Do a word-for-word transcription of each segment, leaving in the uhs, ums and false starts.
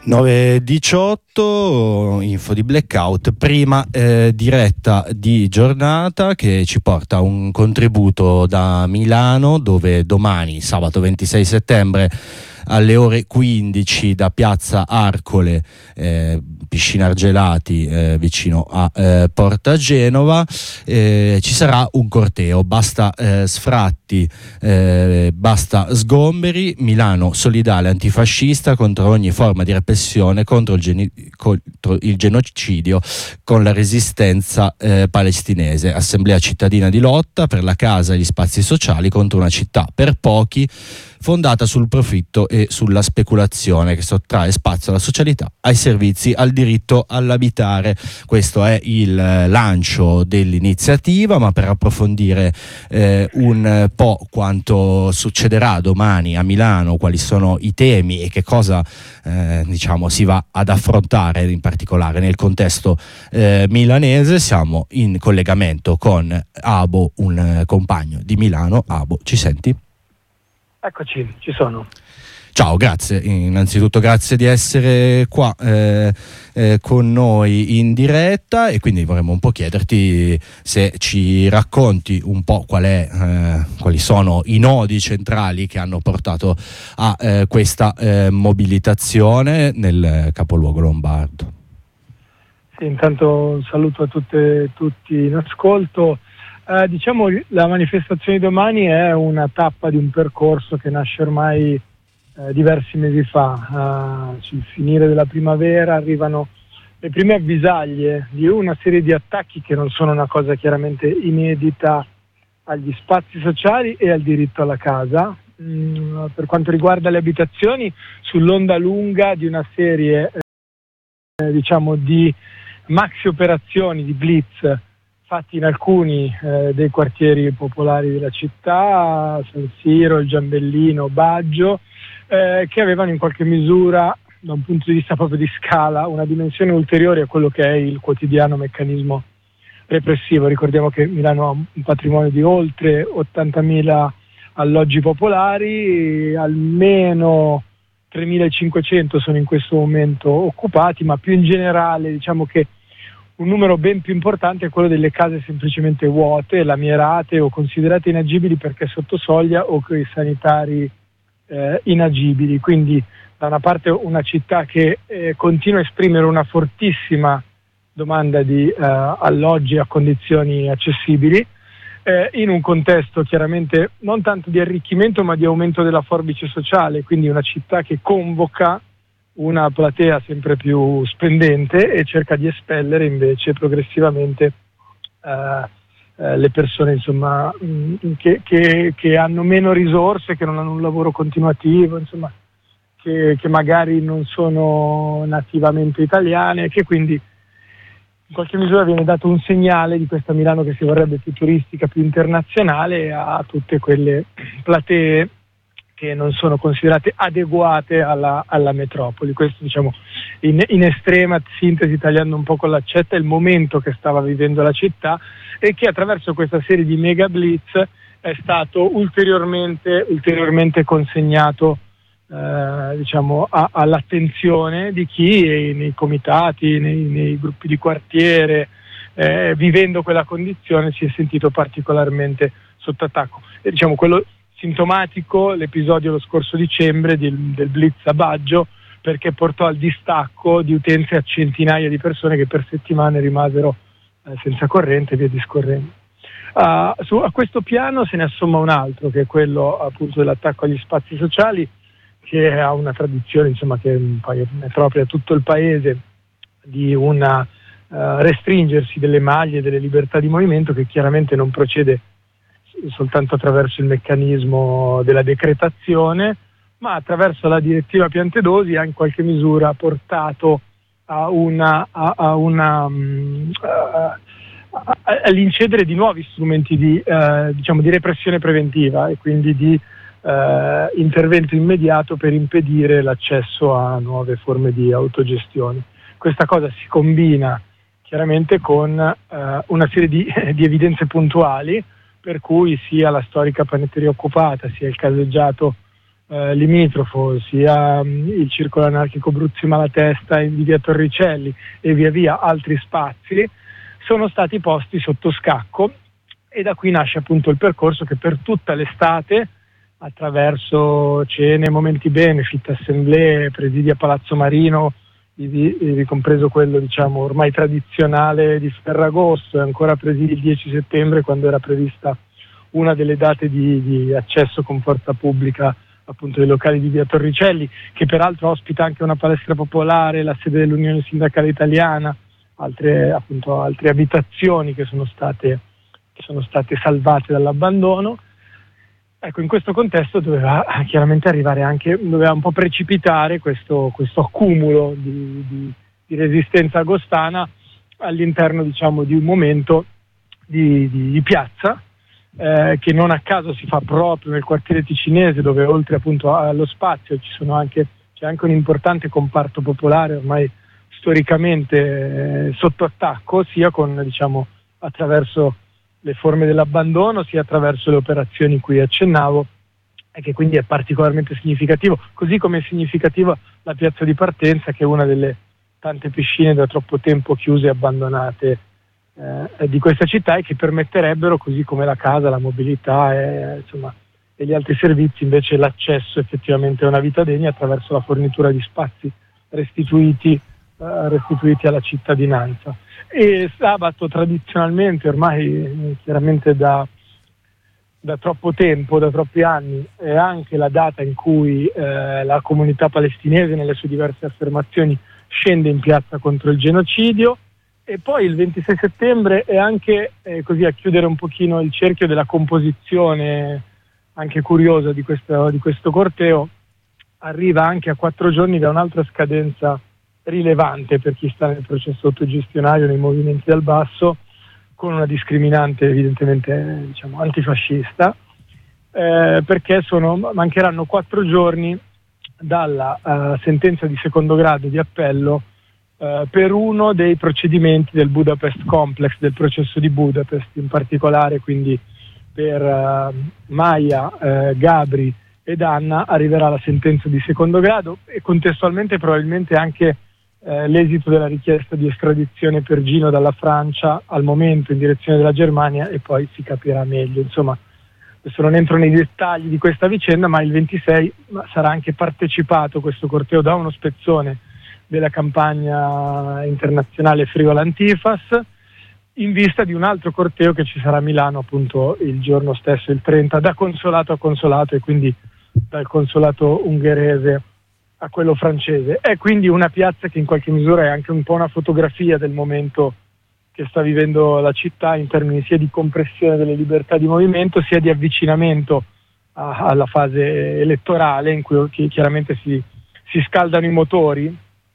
nove e diciotto, info di blackout, prima eh, diretta di giornata che ci porta un contributo da Milano, dove domani, sabato ventisei settembre, alle ore quindici, da Piazza Arcole, eh, Piscina Argelati, eh, vicino a eh, Porta Genova, eh, ci sarà un corteo. Basta eh, sfratti, eh, basta sgomberi. Milano solidale antifascista contro ogni forma di repressione, contro il, geni- contro il genocidio, con la resistenza eh, palestinese. Assemblea cittadina di lotta per la casa e gli spazi sociali contro una città per pochi, fondata sul profitto e sulla speculazione, che sottrae spazio alla socialità, ai servizi, al diritto all'abitare. Questo è il lancio dell'iniziativa, ma per approfondire eh, un po' quanto succederà domani a Milano, quali sono i temi e che cosa eh, diciamo si va ad affrontare in particolare nel contesto eh, milanese, siamo in collegamento con Abo, un eh, compagno di Milano. Abo, ci senti? Eccoci, ci sono. Ciao, grazie. Innanzitutto grazie di essere qua eh, eh, con noi in diretta, e quindi vorremmo un po' chiederti se ci racconti un po' qual è, eh, quali sono i nodi centrali che hanno portato a eh, questa eh, mobilitazione nel capoluogo lombardo. Sì, intanto un saluto a tutte, tutti in ascolto. Eh, diciamo la manifestazione di domani è una tappa di un percorso che nasce ormai eh, diversi mesi fa. Eh, sul finire della primavera arrivano le prime avvisaglie di una serie di attacchi che non sono una cosa chiaramente inedita agli spazi sociali e al diritto alla casa. Mm, per quanto riguarda le abitazioni, sull'onda lunga di una serie eh, diciamo di maxi operazioni di blitz fatti in alcuni eh, dei quartieri popolari della città, San Siro, il Giambellino, Baggio, eh, che avevano in qualche misura, da un punto di vista proprio di scala, una dimensione ulteriore a quello che è il quotidiano meccanismo repressivo. Ricordiamo che Milano ha un patrimonio di oltre ottantamila alloggi popolari, almeno tremilacinquecento sono in questo momento occupati, ma più in generale diciamo che un numero ben più importante è quello delle case semplicemente vuote, lamierate o considerate inagibili perché sotto soglia o con i sanitari eh, inagibili. Quindi da una parte una città che eh, continua a esprimere una fortissima domanda di eh, alloggi a condizioni accessibili, eh, in un contesto chiaramente non tanto di arricchimento ma di aumento della forbice sociale, quindi una città che convoca una platea sempre più spendente e cerca di espellere invece progressivamente eh, eh, le persone insomma mh, che, che, che hanno meno risorse, che non hanno un lavoro continuativo, insomma che, che magari non sono nativamente italiane, che quindi in qualche misura viene dato un segnale di questa Milano che si vorrebbe più turistica, più internazionale, a tutte quelle platee che non sono considerate adeguate alla, alla metropoli. Questo diciamo in, in estrema sintesi, tagliando un po' con l'accetta, è il momento che stava vivendo la città e che attraverso questa serie di mega blitz è stato ulteriormente, ulteriormente consegnato eh, diciamo a, all'attenzione di chi nei comitati, nei, nei gruppi di quartiere, eh, vivendo quella condizione si è sentito particolarmente sotto attacco. E diciamo quello sintomatico l'episodio lo scorso dicembre del, del blitz a Baggio, perché portò al distacco di utenze a centinaia di persone che per settimane rimasero eh, senza corrente e via discorrendo. Uh, su, a questo piano se ne assomma un altro, che è quello appunto dell'attacco agli spazi sociali, che ha una tradizione insomma che poi è propria a tutto il paese, di una uh, restringersi delle maglie delle libertà di movimento, che chiaramente non procede soltanto attraverso il meccanismo della decretazione, ma attraverso la direttiva Piantedosi ha in qualche misura portato a una, a, a una um, uh, all'incedere di nuovi strumenti di, uh, diciamo, di repressione preventiva e quindi di uh, intervento immediato per impedire l'accesso a nuove forme di autogestione. Questa cosa si combina chiaramente con uh, una serie di, di evidenze puntuali, per cui sia la storica panetteria occupata, sia il caseggiato eh, limitrofo, sia um, il circolo anarchico Bruzzi Malatesta in via Torricelli e via via altri spazi, sono stati posti sotto scacco, e da qui nasce appunto il percorso che per tutta l'estate, attraverso cene, momenti benefit, assemblee, presidi a Palazzo Marino, ivi, ivi compreso quello diciamo ormai tradizionale di Ferragosto, e ancora presidi il dieci settembre, quando era prevista una delle date di, di accesso con forza pubblica appunto dei locali di via Torricelli, che peraltro ospita anche una palestra popolare, la sede dell'Unione Sindacale Italiana, altre appunto altre abitazioni che sono state che sono state salvate dall'abbandono. Ecco, in questo contesto doveva chiaramente arrivare anche, doveva un po' precipitare questo, questo accumulo di, di, di resistenza agostana all'interno diciamo di un momento di, di, di piazza, eh, che non a caso si fa proprio nel quartiere ticinese, dove oltre appunto allo spazio ci sono anche, c'è anche un importante comparto popolare ormai storicamente eh, sotto attacco, sia con diciamo attraverso le forme dell'abbandono, sia attraverso le operazioni cui accennavo, e che quindi è particolarmente significativo, così come è significativa la piazza di partenza, che è una delle tante piscine da troppo tempo chiuse e abbandonate eh, di questa città, e che permetterebbero, così come la casa, la mobilità e, insomma, e gli altri servizi, invece l'accesso effettivamente a una vita degna attraverso la fornitura di spazi restituiti, eh, restituiti alla cittadinanza. E sabato tradizionalmente, ormai chiaramente da, da troppo tempo, da troppi anni, è anche la data in cui eh, la comunità palestinese nelle sue diverse affermazioni scende in piazza contro il genocidio, e poi il ventisei settembre è anche, eh, così a chiudere un pochino il cerchio della composizione anche curiosa di questo, di questo corteo, arriva anche a quattro giorni da un'altra scadenza rilevante per chi sta nel processo autogestionario nei movimenti dal basso, con una discriminante evidentemente diciamo antifascista, eh, perché sono, mancheranno quattro giorni dalla uh, sentenza di secondo grado di appello uh, per uno dei procedimenti del Budapest Complex, del processo di Budapest, in particolare quindi per uh, Maya, uh, Gabri ed Anna arriverà la sentenza di secondo grado, e contestualmente probabilmente anche Eh, l'esito della richiesta di estradizione per Gino dalla Francia, al momento in direzione della Germania, e poi si capirà meglio. Insomma, adesso non entro nei dettagli di questa vicenda, ma il ventisei sarà anche partecipato questo corteo da uno spezzone della campagna internazionale Friul Antifas, in vista di un altro corteo che ci sarà a Milano appunto il giorno stesso, il trenta, da consolato a consolato, e quindi dal consolato ungherese a quello francese. È quindi una piazza che in qualche misura è anche un po' una fotografia del momento che sta vivendo la città, in termini sia di compressione delle libertà di movimento, sia di avvicinamento a, alla fase elettorale, in cui chiaramente si, si scaldano i motori,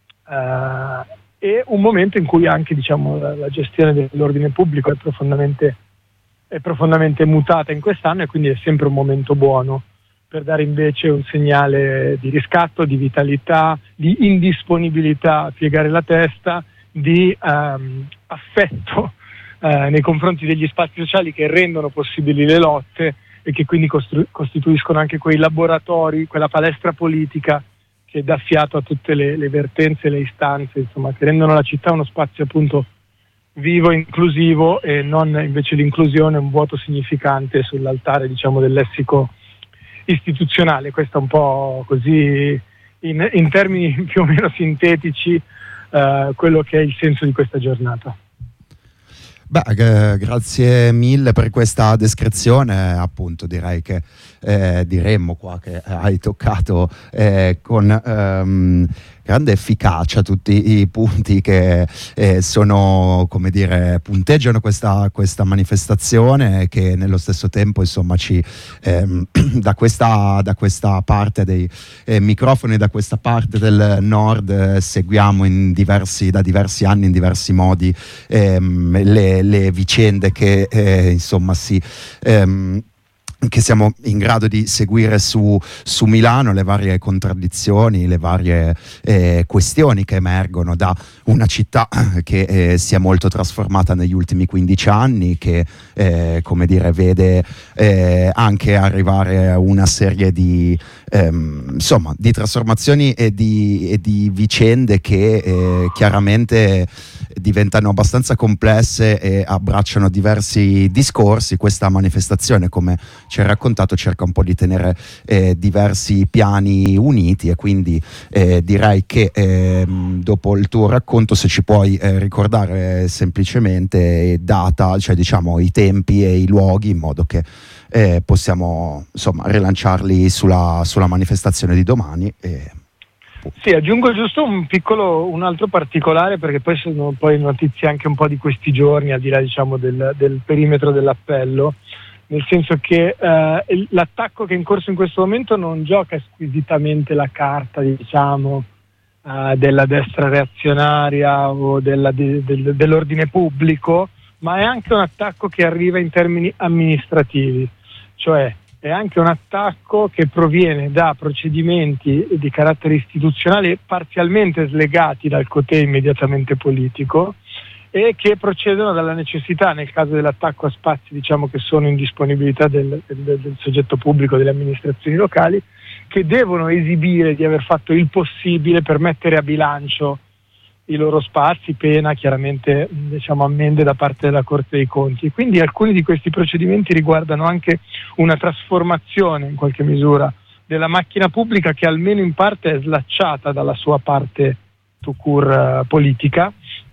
eh, e un momento in cui anche diciamo, la, la gestione dell'ordine pubblico è profondamente, è profondamente mutata in quest'anno, e quindi è sempre un momento buono per dare invece un segnale di riscatto, di vitalità, di indisponibilità a piegare la testa, di ehm, affetto eh, nei confronti degli spazi sociali che rendono possibili le lotte, e che quindi costru- costituiscono anche quei laboratori, quella palestra politica che dà fiato a tutte le, le vertenze, le istanze, insomma, che rendono la città uno spazio appunto vivo, inclusivo, e non invece l'inclusione un vuoto significante sull'altare diciamo del lessico istituzionale. Questo è un po' così in, in termini più o meno sintetici eh, quello che è il senso di questa giornata. Beh, eh, grazie mille per questa descrizione. Appunto direi che eh, diremmo qua che hai toccato eh, con ehm, grande efficacia tutti i punti che eh, sono, come dire, punteggiano questa, questa manifestazione, che nello stesso tempo insomma ci ehm, da, questa, da questa parte dei eh, microfoni, da questa parte del nord eh, seguiamo in diversi, da diversi anni, in diversi modi ehm, le, le vicende che eh, insomma si ehm, che siamo in grado di seguire su, su Milano le varie contraddizioni, le varie eh, questioni che emergono da una città che eh, si è molto trasformata negli ultimi quindici anni, che eh, come dire vede eh, anche arrivare a una serie di ehm, insomma di trasformazioni e di, e di vicende che eh, chiaramente diventano abbastanza complesse e abbracciano diversi discorsi. Questa manifestazione, come ci hai raccontato, cerca un po' di tenere eh, diversi piani uniti, e quindi eh, direi che eh, dopo il tuo racconto, se ci puoi eh, ricordare semplicemente data, cioè diciamo i tempi e i luoghi, in modo che eh, possiamo insomma rilanciarli sulla, sulla manifestazione di domani. E sì, aggiungo giusto un piccolo, un altro particolare, perché poi sono poi notizie anche un po' di questi giorni, al di là diciamo del, del perimetro dell'appello, nel senso che eh, l'attacco che è in corso in questo momento non gioca squisitamente la carta, diciamo, eh, della destra reazionaria o della, de, del, dell'ordine pubblico, ma è anche un attacco che arriva in termini amministrativi, cioè è anche un attacco che proviene da procedimenti di carattere istituzionale parzialmente slegati dal cotè immediatamente politico, e che procedono dalla necessità, nel caso dell'attacco a spazi diciamo che sono in disponibilità del, del, del soggetto pubblico, delle amministrazioni locali, che devono esibire di aver fatto il possibile per mettere a bilancio i loro spazi, pena chiaramente diciamo ammende da parte della Corte dei Conti. E quindi alcuni di questi procedimenti riguardano anche una trasformazione in qualche misura della macchina pubblica, che almeno in parte è slacciata dalla sua parte tout court uh, politica,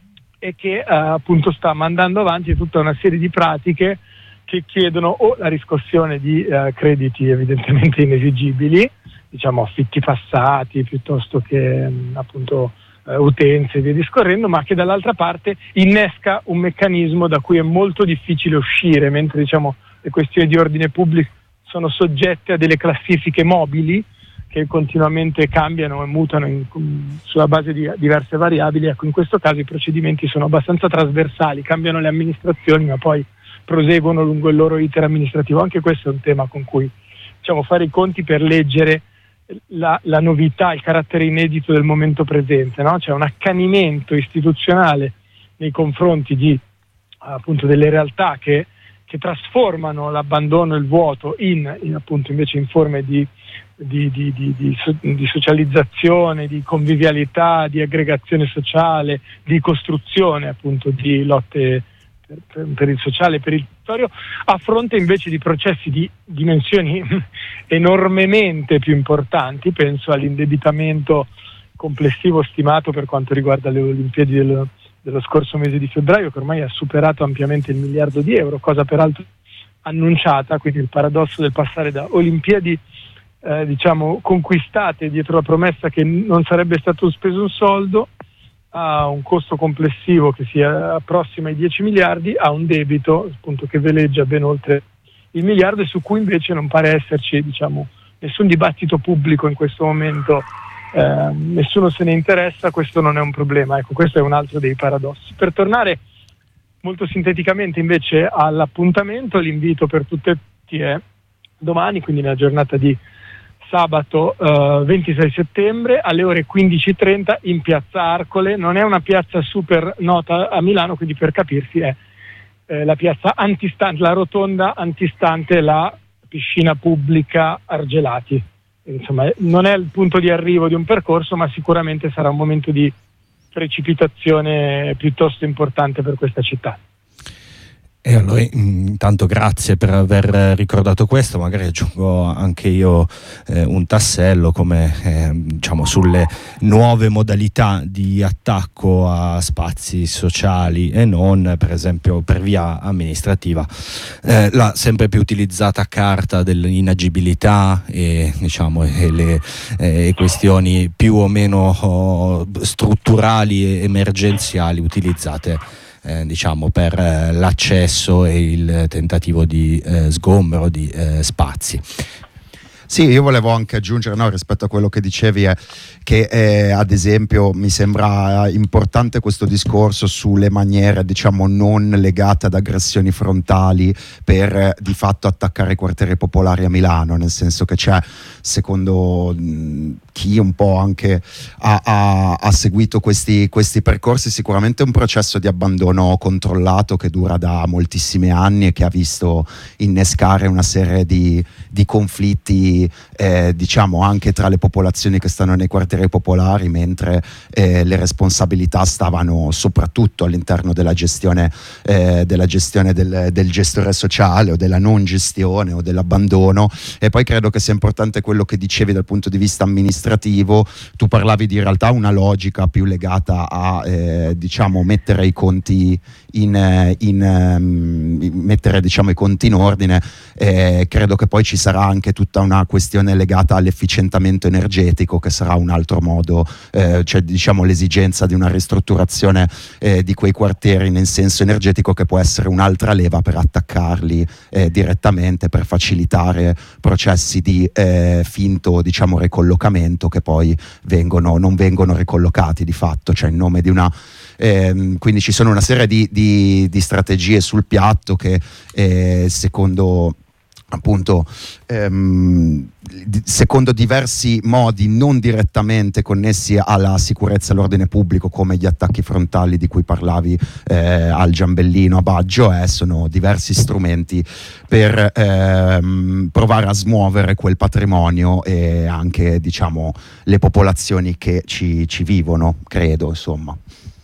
e che uh, appunto sta mandando avanti tutta una serie di pratiche che chiedono o la riscossione di uh, crediti evidentemente inesigibili, diciamo affitti passati, piuttosto che um, appunto uh, utenze e via discorrendo, ma che dall'altra parte innesca un meccanismo da cui è molto difficile uscire, mentre diciamo le questioni di ordine pubblico sono soggette a delle classifiche mobili che continuamente cambiano e mutano in, sulla base di diverse variabili. Ecco, in questo caso i procedimenti sono abbastanza trasversali, cambiano le amministrazioni ma poi proseguono lungo il loro iter amministrativo. Anche questo è un tema con cui diciamo fare i conti per leggere la, la novità, il carattere inedito del momento presente, no? C'è un accanimento istituzionale nei confronti di appunto delle realtà che, che trasformano l'abbandono e il vuoto in, in appunto invece in forme di Di, di, di, di, di socializzazione, di convivialità, di aggregazione sociale, di costruzione appunto di lotte per, per, per il sociale, per il territorio, a fronte invece di processi di dimensioni enormemente più importanti. Penso all'indebitamento complessivo stimato per quanto riguarda le Olimpiadi dello, dello scorso mese di febbraio, che ormai ha superato ampiamente il miliardo di euro, cosa peraltro annunciata, quindi il paradosso del passare da Olimpiadi Eh, diciamo conquistate dietro la promessa che non sarebbe stato speso un soldo, a un costo complessivo che si approssima ai dieci miliardi, a un debito appunto che veleggia ben oltre il miliardo, e su cui invece non pare esserci diciamo nessun dibattito pubblico in questo momento, eh, nessuno se ne interessa. Questo non è un problema, ecco, questo è un altro dei paradossi. Per tornare molto sinteticamente invece all'appuntamento, l'invito per tutti è domani, quindi nella giornata di sabato uh, ventisei settembre alle ore quindici e trenta in piazza Arcole. Non è una piazza super nota a Milano, quindi per capirsi è eh, la piazza antistante, la rotonda antistante la piscina pubblica Argelati. Insomma, non è il punto di arrivo di un percorso, ma sicuramente sarà un momento di precipitazione piuttosto importante per questa città. E allora intanto grazie per aver ricordato questo. Magari aggiungo anche io eh, un tassello come eh, diciamo sulle nuove modalità di attacco a spazi sociali e non, per esempio per via amministrativa, eh, la sempre più utilizzata carta dell'inagibilità e diciamo e le eh, questioni più o meno oh, strutturali e emergenziali utilizzate Eh, diciamo per eh, l'accesso e il tentativo di eh, sgombero di eh, spazi. Sì, io volevo anche aggiungere, no, rispetto a quello che dicevi, è che eh, ad esempio mi sembra importante questo discorso sulle maniere, diciamo, non legate ad aggressioni frontali per eh, di fatto attaccare i quartieri popolari a Milano, nel senso che c'è, secondo mh, chi un po' anche ha, ha, ha seguito questi, questi percorsi, sicuramente un processo di abbandono controllato che dura da moltissimi anni e che ha visto innescare una serie di, di conflitti eh, diciamo anche tra le popolazioni che stanno nei quartieri popolari, mentre eh, le responsabilità stavano soprattutto all'interno della gestione, eh, della gestione del, del gestore sociale o della non gestione o dell'abbandono. E poi credo che sia importante quello che dicevi dal punto di vista amministrativo. Tu parlavi di in realtà una logica più legata a eh, diciamo mettere i conti in, in um, mettere diciamo i conti in ordine. Eh, credo che poi ci sarà anche tutta una questione legata all'efficientamento energetico, che sarà un altro modo, eh, cioè diciamo l'esigenza di una ristrutturazione eh, di quei quartieri nel senso energetico, che può essere un'altra leva per attaccarli eh, direttamente, per facilitare processi di eh, finto diciamo ricollocamento che poi vengono, non vengono ricollocati di fatto, cioè in nome di una Eh, quindi ci sono una serie di, di, di strategie sul piatto che eh, secondo appunto ehm, secondo diversi modi non direttamente connessi alla sicurezza e all'ordine pubblico, come gli attacchi frontali di cui parlavi eh, al Giambellino, a Baggio, eh, sono diversi strumenti per ehm, provare a smuovere quel patrimonio e anche diciamo le popolazioni che ci, ci vivono, credo, insomma.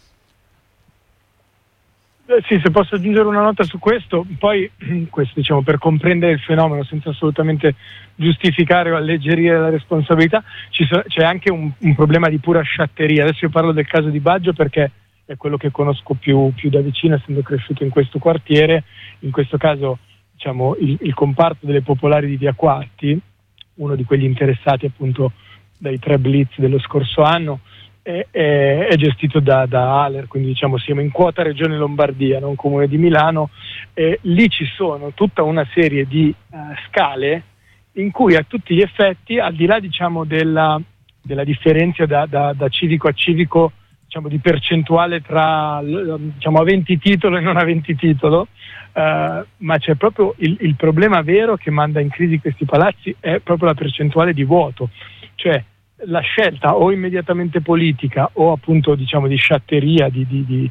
Sì, se posso aggiungere una nota su questo, poi questo diciamo per comprendere il fenomeno senza assolutamente giustificare o alleggerire la responsabilità, ci so, c'è anche un, un problema di pura sciatteria. Adesso io parlo del caso di Baggio perché è quello che conosco più, più da vicino, essendo cresciuto in questo quartiere. In questo caso diciamo il, il comparto delle popolari di Via Quarti, uno di quelli interessati appunto dai tre blitz dello scorso anno, È, è, è gestito da, da Aler, quindi diciamo siamo in quota Regione Lombardia, non Comune di Milano. E lì ci sono tutta una serie di uh, scale in cui a tutti gli effetti, al di là diciamo della, della differenza da, da, da civico a civico, diciamo di percentuale tra diciamo aventi titolo e non aventi titolo, uh, ma c'è proprio il, il problema vero che manda in crisi questi palazzi, è proprio la percentuale di vuoto, cioè la scelta o immediatamente politica o appunto diciamo di sciatteria, di, di, di,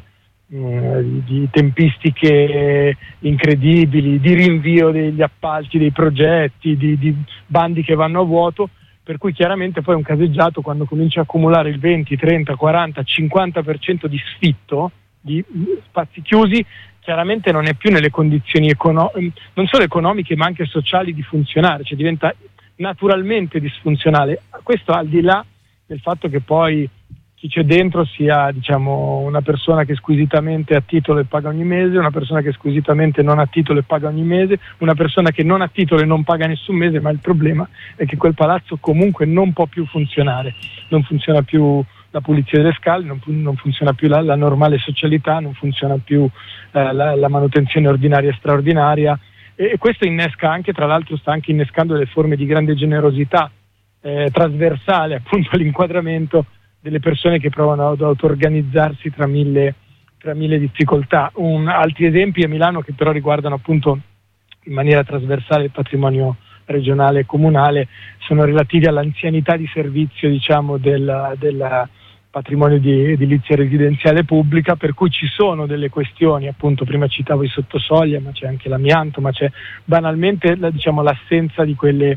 eh, di tempistiche incredibili, di rinvio degli appalti, dei progetti, di, di bandi che vanno a vuoto, per cui chiaramente poi un caseggiato, quando comincia a accumulare il venti, trenta, quaranta, cinquanta per cento di sfitto, di spazi chiusi, chiaramente non è più nelle condizioni econo- non solo economiche ma anche sociali di funzionare, cioè diventa naturalmente disfunzionale. Questo al di là del fatto che poi chi c'è dentro sia diciamo una persona che squisitamente ha titolo e paga ogni mese, una persona che squisitamente non ha titolo e paga ogni mese, una persona che non ha titolo e non paga nessun mese, ma il problema è che quel palazzo comunque non può più funzionare, non funziona più la pulizia delle scale, non, non funziona più la, la normale socialità, non funziona più eh, la, la manutenzione ordinaria e straordinaria. E questo innesca anche, tra l'altro sta anche innescando delle forme di grande generosità eh, trasversale appunto all'inquadramento delle persone che provano ad auto-organizzarsi tra mille, tra mille difficoltà. Un, altri esempi a Milano che però riguardano appunto in maniera trasversale il patrimonio regionale e comunale sono relativi all'anzianità di servizio diciamo del, del patrimonio di edilizia residenziale pubblica, per cui ci sono delle questioni, appunto prima citavo i sottosoglia, ma c'è anche l'amianto, ma c'è banalmente la, diciamo, l'assenza di quelle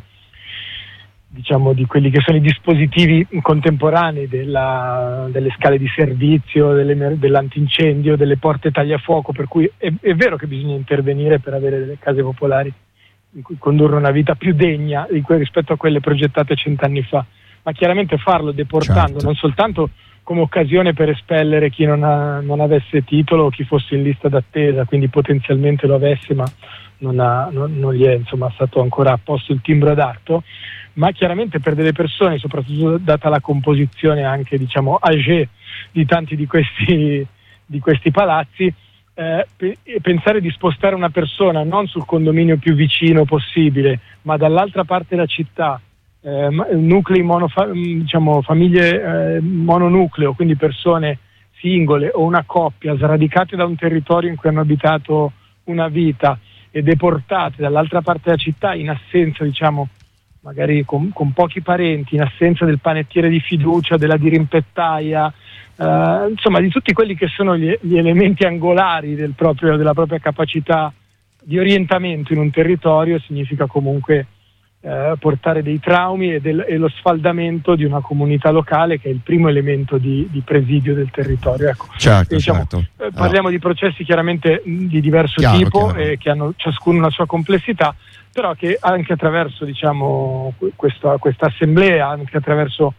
diciamo di quelli che sono i dispositivi contemporanei della, delle scale di servizio, delle, dell'antincendio, delle porte tagliafuoco, per cui è, è vero che bisogna intervenire per avere delle case popolari in cui condurre una vita più degna di que- rispetto a quelle progettate cent'anni fa, ma chiaramente farlo deportando, certo, non soltanto come occasione per espellere chi non, ha, non avesse titolo o chi fosse in lista d'attesa, quindi potenzialmente lo avesse ma non, ha, non, non gli è insomma stato ancora apposto il timbro adatto, ma chiaramente per delle persone, soprattutto data la composizione anche diciamo âgée di tanti di questi, di questi palazzi, eh, pe- pensare di spostare una persona non sul condominio più vicino possibile, ma dall'altra parte della città, eh, nuclei monofa- diciamo famiglie eh, mononucleo, quindi persone singole o una coppia sradicate da un territorio in cui hanno abitato una vita e deportate dall'altra parte della città in assenza, diciamo, magari con, con pochi parenti, in assenza del panettiere di fiducia, della dirimpettaia, eh, insomma di tutti quelli che sono gli, gli elementi angolari del proprio, della propria capacità di orientamento in un territorio, significa comunque eh, portare dei traumi e, del, e lo sfaldamento di una comunità locale, che è il primo elemento di, di presidio del territorio. Ecco. Certo, diciamo, certo. Eh, parliamo no. di processi chiaramente di diverso Chiaro, tipo chiaro. e che hanno ciascuno una sua complessità, però che anche attraverso, diciamo, questa, questa assemblea, anche attraverso